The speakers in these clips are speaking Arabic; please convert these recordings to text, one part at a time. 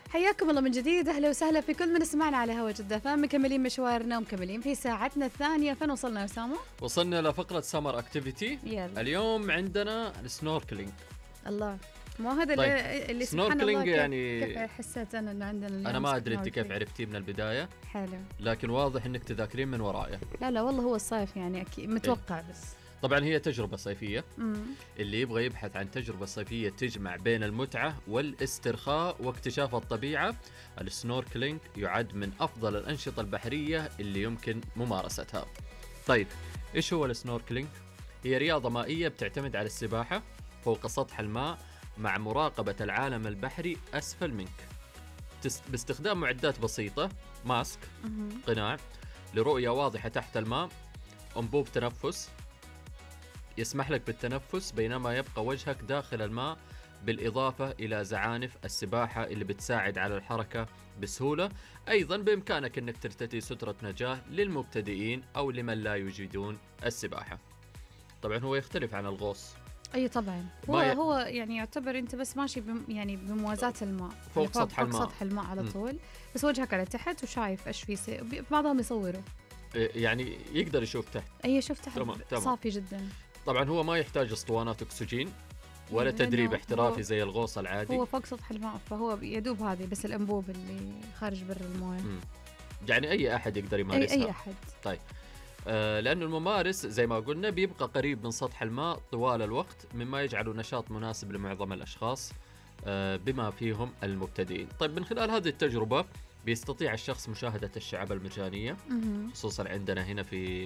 حياكم الله من جديد، أهلا وسهلا في كل من سمعنا على هوا جدة فام. مكملين مشوارنا ومكملين في ساعتنا الثانية. فين وصلنا يا أسامة؟ وصلنا لفقرة سمر اكتيفيتي. اليوم عندنا السنوركلينج. الله، مو هذا طيب. اللي سبحان الله يعني كيف حسيت أنا عندنا. أنا ما أدري أنت كيف عرفتي من البداية. حلو، لكن واضح أنك تذاكرين من ورايا. لا والله هو الصيف يعني أكيد متوقع. بس طبعا هي تجربة صيفية. اللي يبغى يبحث عن تجربة صيفية تجمع بين المتعة والاسترخاء واكتشاف الطبيعة، السنوركلينج يعد من أفضل الأنشطة البحرية اللي يمكن ممارستها. طيب، إيش هو السنوركلينج؟ هي رياضة مائية بتعتمد على السباحة فوق سطح الماء مع مراقبة العالم البحري أسفل منك، باستخدام معدات بسيطة، ماسك، قناع لرؤية واضحة تحت الماء، أنبوب تنفس يسمح لك بالتنفس بينما يبقى وجهك داخل الماء، بالإضافة إلى زعانف السباحة اللي بتساعد على الحركة بسهولة. أيضا بإمكانك أنك ترتدي سترة نجاة للمبتدئين أو لمن لا يجيدون السباحة. طبعا هو يختلف عن الغوص. أي طبعا، هو يعني يعتبر أنت بس ماشي يعني بموازاة الماء فوق سطح الماء على طول، بس وجهك على تحت وشايف إيش في بعضهم يصوروا يعني يقدر يشوف تحت. أي يشوف تحت تمام. صافي جدا. طبعا هو ما يحتاج اسطوانات أكسجين ولا تدريب احترافي زي الغوص العادي. هو فوق سطح الماء، فهو يدوب هذه بس الأنبوب اللي خارج برا المويه. يعني أي أحد يقدر يمارسها. أي أحد. طيب، لأنه الممارس زي ما قلنا بيبقى قريب من سطح الماء طوال الوقت، مما يجعله نشاط مناسب لمعظم الأشخاص بما فيهم المبتدئين. طيب، من خلال هذه التجربة بيستطيع الشخص مشاهدة الشعاب المرجانية، خصوصا عندنا هنا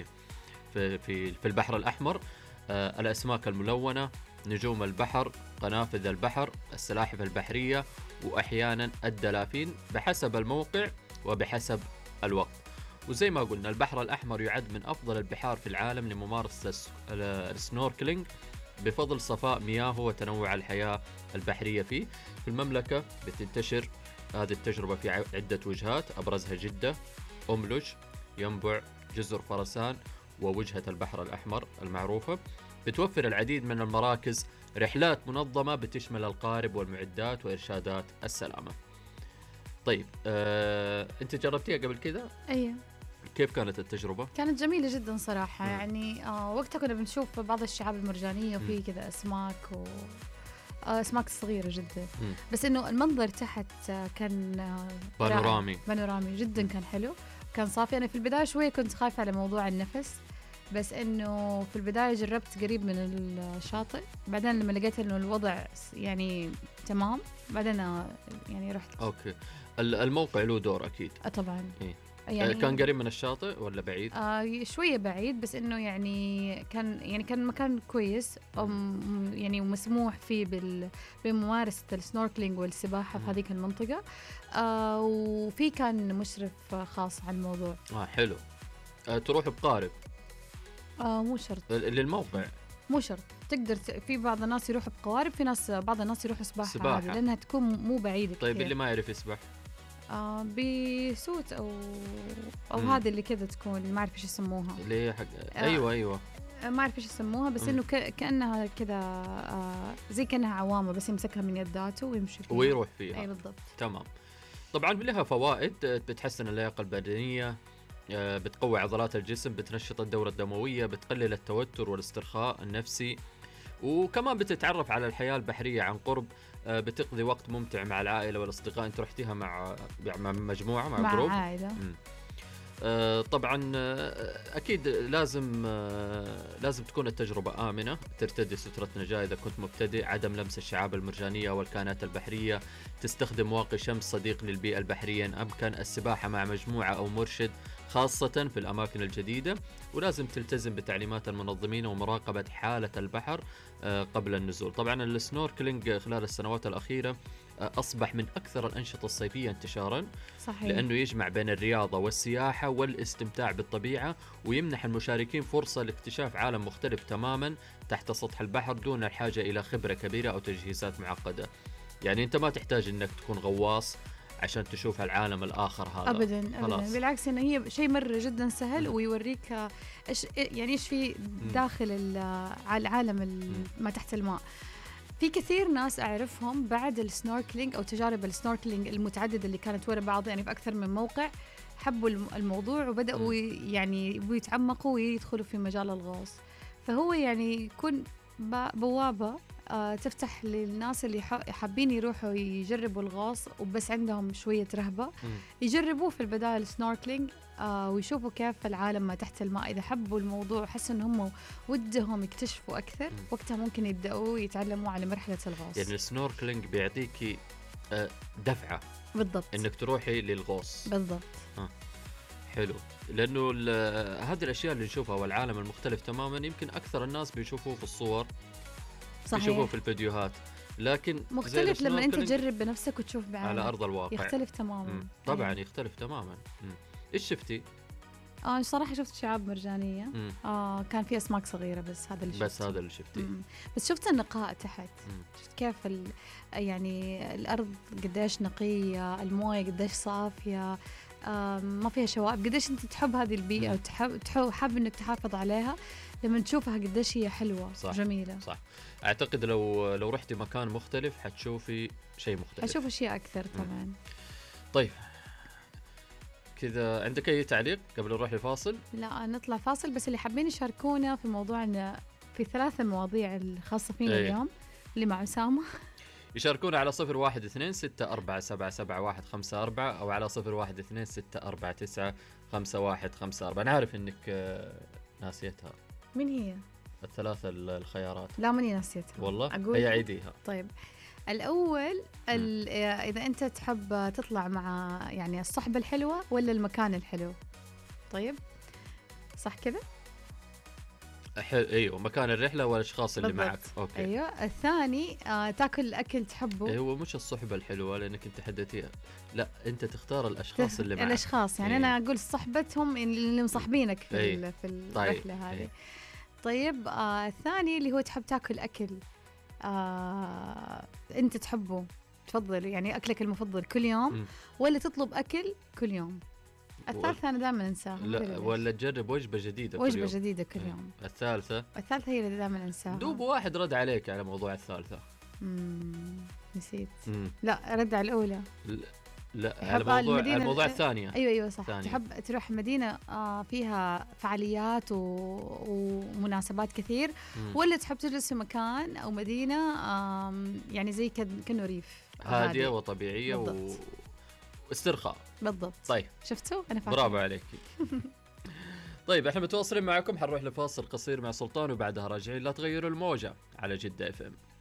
في البحر الأحمر، الأسماك الملونة، نجوم البحر، قنافذ البحر، السلاحف البحرية، وأحيانا الدلافين بحسب الموقع وبحسب الوقت. وزي ما قلنا البحر الأحمر يعد من أفضل البحار في العالم لممارسة السنوركلينج بفضل صفاء مياهه وتنوع الحياة البحرية فيه. في المملكة بتنتشر هذه التجربة في عدة وجهات، أبرزها جدة، أملج، ينبع، جزر فرسان، ووجهة البحر الأحمر المعروفة. بتوفر العديد من المراكز رحلات منظمة بتشمل القارب والمعدات وإرشادات السلامة. طيب، أنت جربتيها قبل كده؟ أيه. كيف كانت التجربة؟ كانت جميلة جدا صراحة. يعني وقتها كنا بنشوف بعض الشعاب المرجانية وفي كذا أسماك أسماك صغيرة جدا. بس إنه المنظر تحت كان بانورامي جدا. كان حلو، كان صافي. أنا في البداية شوية كنت خايفة على موضوع النفس، بس إنه في البداية جربت قريب من الشاطئ، بعدين لما لقيت إنه الوضع يعني تمام بعدين يعني رحت. أوكي. الموقع له دور أكيد. طبعا. إيه؟ يعني كان قريب من الشاطئ ولا بعيد؟ شوية بعيد، بس إنه يعني كان مكان كويس، يعني ومسموح فيه بممارسة السنوركلينج والسباحة في هذيك المنطقة. وفي كان مشرف خاص على الموضوع. حلو. تروح بقارب؟ مو شرط للموقع، مو شرط. تقدر في بعض الناس يروحوا بقوارب، في بعض الناس يروحوا سباحة عادي لأنها تكون مو بعيدة. طيب كتير. اللي ما يعرف يسبح بسوت أو هذه اللي كذا تكون ما أعرف إيش يسموها، اللي هي حق أيوة ما أعرف إيش يسموها، بس إنه كأنها كذا زي كأنها عوامة بس يمسكها من يداته ويمشي فيها ويروح فيها. أي بالضبط. تمام. طبعا لها فوائد، بتحسن اللياقة البدنية، بتقوي عضلات الجسم، بتنشط الدورة الدموية، بتقلل التوتر والاسترخاء النفسي، وكمان بتتعرف على الحياة البحرية عن قرب، بتقضي وقت ممتع مع العائلة والأصدقاء. أنت رحتيها مع مجموعة مع جروب؟ مع عائلة. طبعا أكيد لازم تكون التجربة آمنة، ترتدي سترة نجاة إذا كنت مبتدئ، عدم لمس الشعاب المرجانية والكائنات البحرية، تستخدم واقي شمس صديق للبيئة البحرية إن أمكن، السباحة مع مجموعة أو مرشد خاصة في الأماكن الجديدة، ولازم تلتزم بتعليمات المنظمين ومراقبة حالة البحر قبل النزول. طبعا السنوركلينج خلال السنوات الأخيرة أصبح من أكثر الأنشطة الصيفية انتشاراً. صحيح. لأنه يجمع بين الرياضة والسياحة والاستمتاع بالطبيعة، ويمنح المشاركين فرصة لاكتشاف عالم مختلف تماماً تحت سطح البحر دون الحاجة إلى خبرة كبيرة أو تجهيزات معقدة. يعني أنت ما تحتاج أنك تكون غواص عشان تشوف العالم الآخر هذا أبداً. بالعكس، إنه هي شيء مرة جدا سهل ويوريك إيش في داخل العالم ما تحت الماء. في كثير ناس أعرفهم بعد السنوركلينج أو تجارب السنوركلينج المتعددة اللي كانت ورا بعض، يعني في أكثر من موقع، حبوا الموضوع وبدأوا يعني يتعمقوا ويدخلوا في مجال الغوص. فهو يعني يكون بوابة تفتح للناس اللي حابين يروحوا يجربوا الغوص وبس عندهم شوية رهبة، يجربوه في البداية السنوركلينج ويشوفوا كيف العالم ما تحت الماء. إذا حبوا الموضوع وحسوا إنهم ودهم يكتشفوا أكثر، وقتها ممكن يبدأوا يتعلموا على مرحلة الغوص. يعني السنوركلينج بيعطيكي دفعة بالضبط إنك تروحي للغوص. بالضبط. حلو، لأنه هذه الأشياء اللي نشوفها والعالم المختلف تماما يمكن أكثر الناس بيشوفوه في الصور، صحيح، بيشوفوه في الفيديوهات، لكن مختلف لما أنت تجرب بنفسك وتشوف بعينك على أرض الواقع، يختلف تماما. طبعا يختلف تماما. إيش شفتي؟ صراحة شفت شعاب مرجانية. كان في أسماك صغيرة بس هذا اللي شفته. بس هذا اللي شفتي. بس شفت النقاء تحت. شفت كيف يعني الأرض قديش نقية، الموية قديش صافية، ما فيها شوائب. قديش أنت تحب هذه البيئة وتحب إنك تحافظ عليها لما تشوفها قديش هي حلوة. صح. جميلة. صح. أعتقد لو رحتي مكان مختلف حتشوفي شيء مختلف، حتشوف أشياء أكثر طبعا. طيب كذا عندك أي تعليق قبل نروح لفاصل؟ لا نطلع فاصل، بس اللي حابين يشاركونا في موضوعنا في 3 مواضيع الخاصة فينا اليوم اللي مع أسامة يشاركونا على 0126477154 أو على 0126495154. أنا عارف إنك ناسيتها. من هي؟ ال3 الخيارات. لا ماني ناسيتها والله، هي عيديها. طيب الأول إذا أنت تحب تطلع مع يعني الصحبة الحلوة ولا المكان الحلو؟ طيب صح كذا؟ ايوه، مكان الرحله والاشخاص اللي بالضبط. معك. اوكي. ايوه. الثاني تاكل اكل تحبه. هو مش الصحبه الحلوه لانك انت حددتيها، لا انت تختار الاشخاص اللي معك. الاشخاص يعني انا اقول صحبتهم اللي مصاحبينك في الرحله طيب. هذه. طيب الثاني اللي هو تحب تاكل اكل انت تحبه، تفضل يعني اكلك المفضل كل يوم ولا تطلب اكل كل يوم. الثالثة أنا دائما أنساها. لا ولا تجرب وجبة جديدة كل يوم. وجبة جديدة كل يوم. الثالثة هي اللي دائما أنساها. دوب واحد رد عليك على موضوع الثالثة. نسيت. لا رد على الأولى. لا على الموضوع الثانية. أيوة صح. تحب تروح مدينة فيها فعاليات ومناسبات كثير، ولا تحب تجلس في مكان أو مدينة يعني زي كأنه ريف هادية وطبيعية واسترخاء. بالضبط. طيب شفتوا أنا فاهمة. برافو عليك. طيب احنا متواصلين معكم، حنروح لفاصل قصير مع سلطان وبعدها راجعين. لا تغيروا الموجة على جدة FM.